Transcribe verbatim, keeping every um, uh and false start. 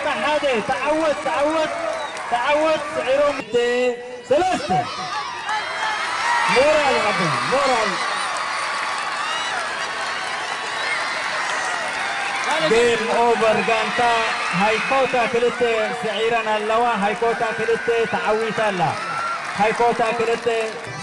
شوط حادي تعود تعود تعود سعيرهم ثلاثة مورال عبد مورال جيم اوفر جانتا هايكوتا كلته سعيرنا اللوا هايكوتا كلته تعويتا لا هايكوتا كلته